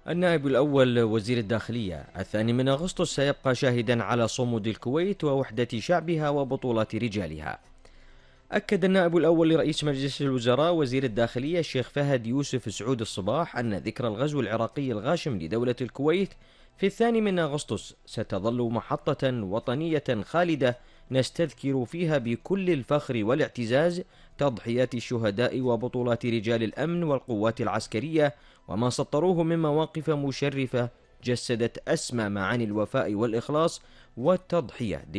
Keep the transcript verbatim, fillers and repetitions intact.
النائب الأول وزير الداخلية الثاني من أغسطس سيبقى شاهدا على صمود الكويت ووحدة شعبها وبطولات رجالها. أكد النائب الأول لرئيس مجلس الوزراء وزير الداخلية الشيخ فهد يوسف سعود الصباح أن ذكرى الغزو العراقي الغاشم لدولة الكويت في الثاني من أغسطس ستظل محطة وطنية خالدة نستذكر فيها بكل الفخر والاعتزاز تضحيات الشهداء وبطولات رجال الأمن والقوات العسكرية وما سطروه من مواقف مشرفة جسدت أسمى معاني الوفاء والإخلاص والتضحية